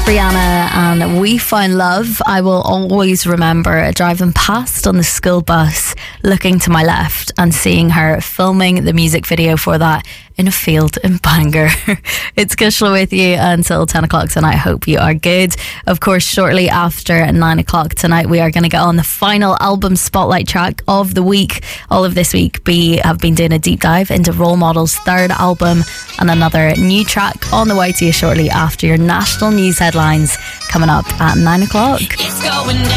Rihanna and We Found Love. I will always remember driving past on the school bus, looking to my left and seeing her filming the music video for that in a field in Bangor. It's Kushla with you until 10 o'clock tonight. Hope you are good. Of course, shortly after 9 o'clock tonight, we are going to get on the final album spotlight track of the week. All of this week, we have been doing a deep dive into Role Model's third album, and another new track on the way to you shortly after your national news headlines coming up at 9 o'clock. It's going down.